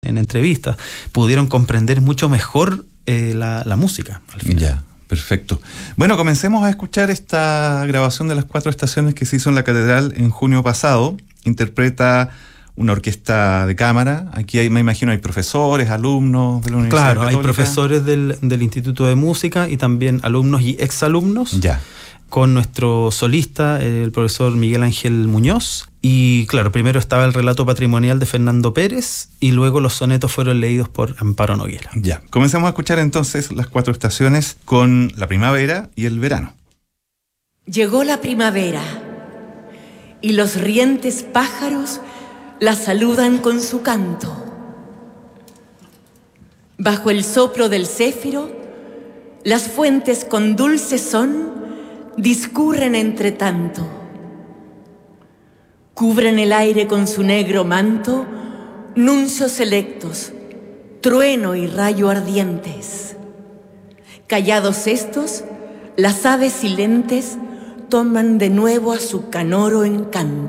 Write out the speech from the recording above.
en entrevistas, pudieron comprender mucho mejor la música al final. Ya, perfecto. Bueno, comencemos a escuchar esta grabación de las 4 estaciones que se hizo en la Catedral en junio pasado. Interpreta una orquesta de cámara. Aquí me imagino hay profesores, alumnos de la Universidad Claro, Católica. hay profesores del Instituto de Música y también alumnos y exalumnos. Ya. Con nuestro solista, el profesor Miguel Ángel Muñoz. Y claro, primero estaba el relato patrimonial de Fernando Pérez y luego los sonetos fueron leídos por Amparo Noguera. Ya, comencemos a escuchar entonces las 4 estaciones con la primavera y el verano. Llegó la primavera y los rientes pájaros la saludan con su canto. Bajo el soplo del céfiro, las fuentes con dulce son discurren entre tanto. Cubren el aire con su negro manto nuncios selectos, trueno y rayo ardientes. Callados estos, las aves silentes toman de nuevo a su canoro encanto.